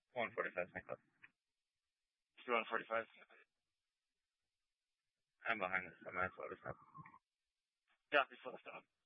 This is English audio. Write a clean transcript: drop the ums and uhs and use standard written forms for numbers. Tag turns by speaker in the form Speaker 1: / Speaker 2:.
Speaker 1: 1:45 is my club.
Speaker 2: You 1:45?
Speaker 1: I'm behind this, so I might as well just stop.
Speaker 2: Yeah, before the stop.